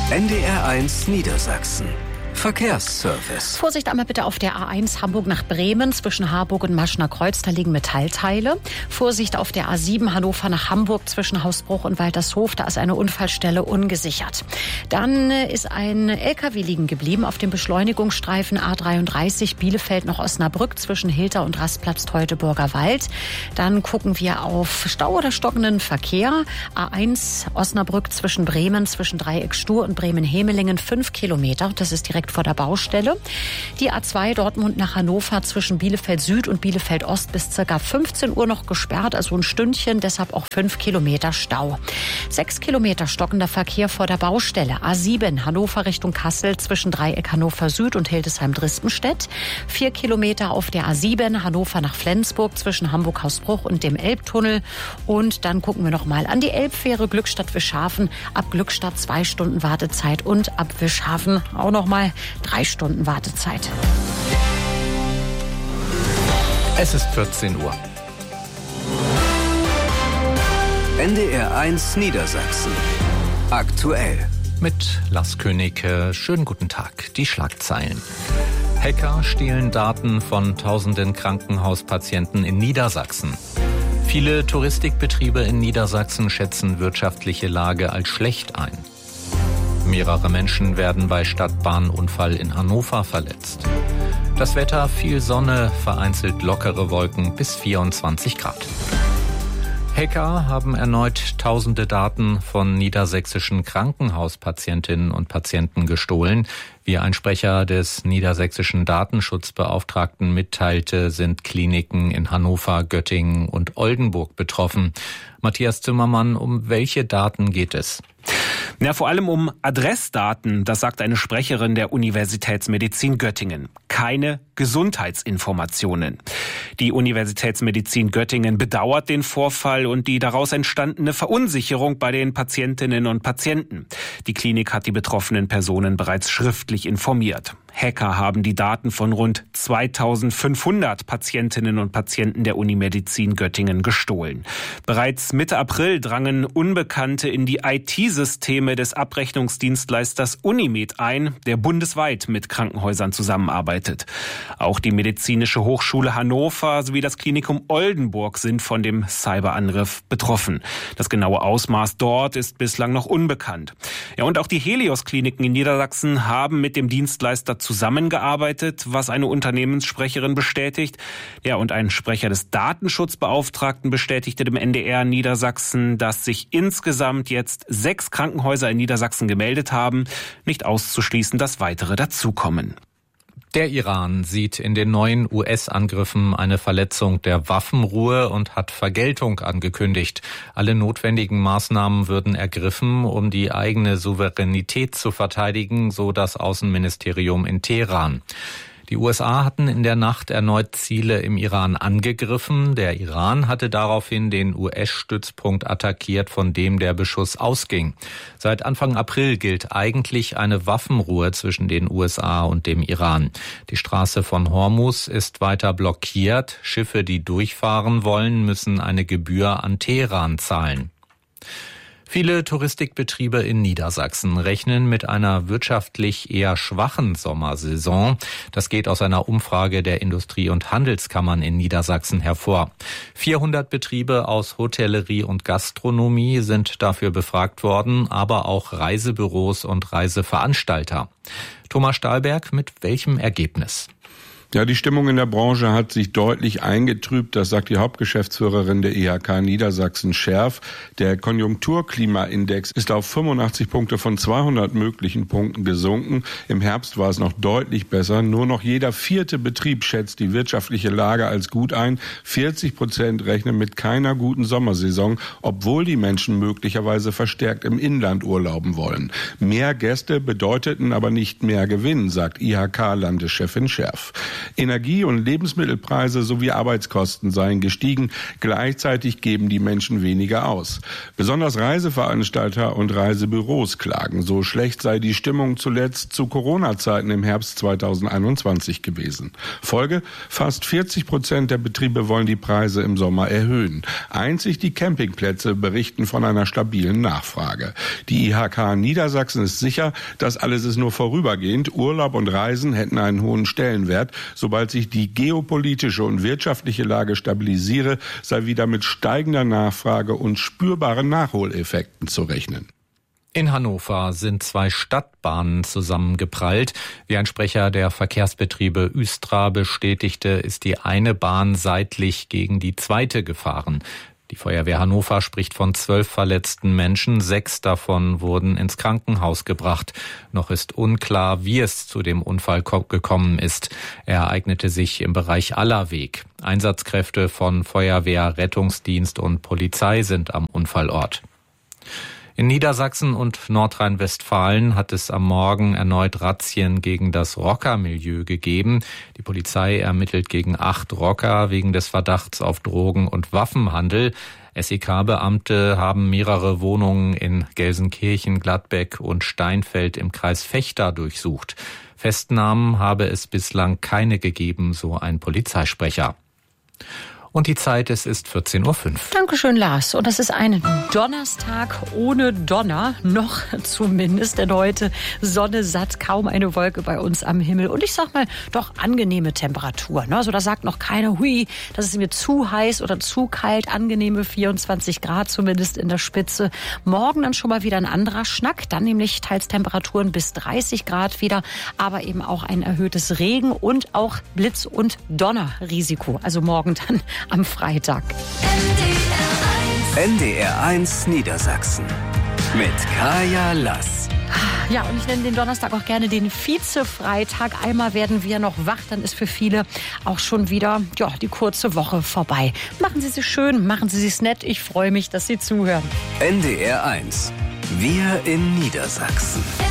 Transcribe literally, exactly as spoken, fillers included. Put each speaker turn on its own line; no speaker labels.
N D R eins Niedersachsen. Verkehrsservice.
Vorsicht einmal bitte auf der A eins Hamburg nach Bremen zwischen Harburg und Maschner Kreuz, da liegen Metallteile. Vorsicht auf der A sieben Hannover nach Hamburg zwischen Hausbruch und Waltershof, da ist eine Unfallstelle ungesichert. Dann ist ein L K W liegen geblieben auf dem Beschleunigungsstreifen A dreiunddreißig Bielefeld nach Osnabrück zwischen Hilter und Rastplatz Teutoburger Wald. Dann gucken wir auf Stau oder stockenden Verkehr. A eins Osnabrück zwischen Bremen, zwischen Dreieck Stur und Bremen-Hemelingen, fünf Kilometer. Das ist direkt vor der Baustelle. Die A zwei Dortmund nach Hannover zwischen Bielefeld Süd und Bielefeld Ost bis ca. fünfzehn Uhr noch gesperrt, also ein Stündchen, deshalb auch fünf Kilometer Stau. Sechs Kilometer stockender Verkehr vor der Baustelle. A sieben Hannover Richtung Kassel zwischen Dreieck Hannover Süd und Hildesheim-Drispenstedt. Vier Kilometer auf der A sieben Hannover nach Flensburg zwischen Hamburg-Hausbruch und dem Elbtunnel. Und dann gucken wir noch mal an die Elbfähre Glückstadt-Wischhafen. Ab Glückstadt zwei Stunden Wartezeit und ab Wischhafen auch noch mal drei Stunden Wartezeit.
Es ist vierzehn Uhr.
N D R eins Niedersachsen. Aktuell.
Mit Lars König. Schönen guten Tag. Die Schlagzeilen. Hacker stehlen Daten von tausenden Krankenhauspatienten in Niedersachsen. Viele Touristikbetriebe in Niedersachsen schätzen wirtschaftliche Lage als schlecht ein. Mehrere Menschen werden bei Stadtbahnunfall in Hannover verletzt. Das Wetter, viel Sonne, vereinzelt lockere Wolken bis vierundzwanzig Grad. Hacker haben erneut tausende Daten von niedersächsischen Krankenhauspatientinnen und Patienten gestohlen. Wie ein Sprecher des niedersächsischen Datenschutzbeauftragten mitteilte, sind Kliniken in Hannover, Göttingen und Oldenburg betroffen. Matthias Zimmermann, um welche Daten geht es?
Ja, vor allem um Adressdaten, das sagt eine Sprecherin der Universitätsmedizin Göttingen. Keine Gesundheitsinformationen. Die Universitätsmedizin Göttingen bedauert den Vorfall und die daraus entstandene Verunsicherung bei den Patientinnen und Patienten. Die Klinik hat die betroffenen Personen bereits schriftlich informiert. Hacker haben die Daten von rund zweitausendfünfhundert Patientinnen und Patienten der Unimedizin Göttingen gestohlen. Bereits Mitte April drangen Unbekannte in die I T-Systeme des Abrechnungsdienstleisters Unimed ein, der bundesweit mit Krankenhäusern zusammenarbeitet. Auch die Medizinische Hochschule Hannover sowie das Klinikum Oldenburg sind von dem Cyberangriff betroffen. Das genaue Ausmaß dort ist bislang noch unbekannt. Ja, und auch die Helios-Kliniken in Niedersachsen haben mit dem Dienstleister zusammengearbeitet, was eine Unternehmenssprecherin bestätigt. Ja, und ein Sprecher des Datenschutzbeauftragten bestätigte dem N D R Niedersachsen, dass sich insgesamt jetzt sechs Krankenhäuser in Niedersachsen gemeldet haben. Nicht auszuschließen, dass weitere dazukommen.
Der Iran sieht in den neuen U S-Angriffen eine Verletzung der Waffenruhe und hat Vergeltung angekündigt. Alle notwendigen Maßnahmen würden ergriffen, um die eigene Souveränität zu verteidigen, so das Außenministerium in Teheran. Die U S A hatten in der Nacht erneut Ziele im Iran angegriffen. Der Iran hatte daraufhin den U S-Stützpunkt attackiert, von dem der Beschuss ausging. Seit Anfang April gilt eigentlich eine Waffenruhe zwischen den U S A und dem Iran. Die Straße von Hormuz ist weiter blockiert. Schiffe, die durchfahren wollen, müssen eine Gebühr an Teheran zahlen. Viele Touristikbetriebe in Niedersachsen rechnen mit einer wirtschaftlich eher schwachen Sommersaison. Das geht aus einer Umfrage der Industrie- und Handelskammern in Niedersachsen hervor. vierhundert Betriebe aus Hotellerie und Gastronomie sind dafür befragt worden, aber auch Reisebüros und Reiseveranstalter. Thomas Stahlberg, mit welchem Ergebnis?
Ja, die Stimmung in der Branche hat sich deutlich eingetrübt, das sagt die Hauptgeschäftsführerin der I H K Niedersachsen Scherf. Der Konjunkturklimaindex ist auf fünfundachtzig Punkte von zweihundert möglichen Punkten gesunken. Im Herbst war es noch deutlich besser. Nur noch jeder vierte Betrieb schätzt die wirtschaftliche Lage als gut ein. vierzig Prozent rechnen mit keiner guten Sommersaison, obwohl die Menschen möglicherweise verstärkt im Inland urlauben wollen. Mehr Gäste bedeuteten aber nicht mehr Gewinn, sagt I H K-Landeschefin Scherf. Energie- und Lebensmittelpreise sowie Arbeitskosten seien gestiegen. Gleichzeitig geben die Menschen weniger aus. Besonders Reiseveranstalter und Reisebüros klagen. So schlecht sei die Stimmung zuletzt zu Corona-Zeiten im Herbst zweitausendeinundzwanzig gewesen. Folge: Fast vierzig Prozent der Betriebe wollen die Preise im Sommer erhöhen. Einzig die Campingplätze berichten von einer stabilen Nachfrage. Die I H K Niedersachsen ist sicher, das alles ist nur vorübergehend. Urlaub und Reisen hätten einen hohen Stellenwert. Sobald sich die geopolitische und wirtschaftliche Lage stabilisiere, sei wieder mit steigender Nachfrage und spürbaren Nachholeffekten zu rechnen.
In Hannover sind zwei Stadtbahnen zusammengeprallt. Wie ein Sprecher der Verkehrsbetriebe Üstra bestätigte, ist die eine Bahn seitlich gegen die zweite gefahren. Die Feuerwehr Hannover spricht von zwölf verletzten Menschen. Sechs davon wurden ins Krankenhaus gebracht. Noch ist unklar, wie es zu dem Unfall gekommen ist. Er ereignete sich im Bereich Allerweg. Einsatzkräfte von Feuerwehr, Rettungsdienst und Polizei sind am Unfallort. In Niedersachsen und Nordrhein-Westfalen hat es am Morgen erneut Razzien gegen das Rockermilieu gegeben. Die Polizei ermittelt gegen acht Rocker wegen des Verdachts auf Drogen- und Waffenhandel. S E K-Beamte haben mehrere Wohnungen in Gelsenkirchen, Gladbeck und Steinfeld im Kreis Vechta durchsucht. Festnahmen habe es bislang keine gegeben, so ein Polizeisprecher. Und die Zeit, es ist vierzehn Uhr fünf.
Dankeschön, Lars. Und das ist ein Donnerstag ohne Donner, noch zumindest, denn heute Sonne satt, kaum eine Wolke bei uns am Himmel. Und ich sag mal, doch angenehme Temperatur. Ne? Also da sagt noch keiner, hui, das ist mir zu heiß oder zu kalt. Angenehme vierundzwanzig Grad zumindest in der Spitze. Morgen dann schon mal wieder ein anderer Schnack, dann nämlich teils Temperaturen bis dreißig Grad wieder, aber eben auch ein erhöhtes Regen- und auch Blitz- und Donnerrisiko. Also morgen dann am Freitag.
N D R eins Niedersachsen mit Kaya Lass.
Ja, und ich nenne den Donnerstag auch gerne den Vize-Freitag. Einmal werden wir noch wach, dann ist für viele auch schon wieder ja, die kurze Woche vorbei. Machen Sie es schön, machen Sie es nett. Ich freue mich, dass Sie zuhören.
N D R eins. Wir in Niedersachsen.